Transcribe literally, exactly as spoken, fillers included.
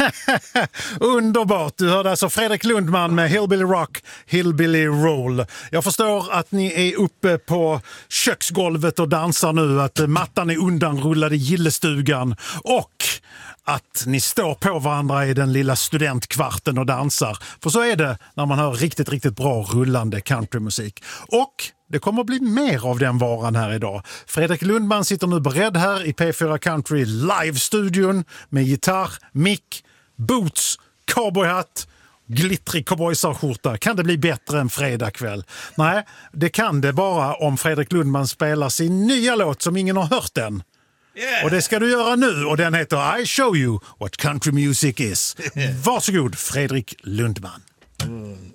Underbart, du hörde alltså Fredrik Lundman med Hillbilly Rock, Hillbilly Roll. Jag förstår att ni är uppe på köksgolvet och dansar nu, att mattan är undanrullad i gillestugan och att ni står på varandra i den lilla studentkvarten och dansar. För så är det när man hör riktigt, riktigt bra rullande countrymusik. Och det kommer att bli mer av den varan här idag. Fredrik Lundman sitter nu beredd här i P fyra Country live-studion med gitarr, mick, boots, cowboyhatt, glittrig cowboysarskjorta. Kan det bli bättre än fredag kväll? Nej, det kan det bara om Fredrik Lundman spelar sin nya låt som ingen har hört än. Yeah. Och det ska du göra nu, och den heter I Show You What Country Music Is. Varsågod, Fredrik Lundman. Mm.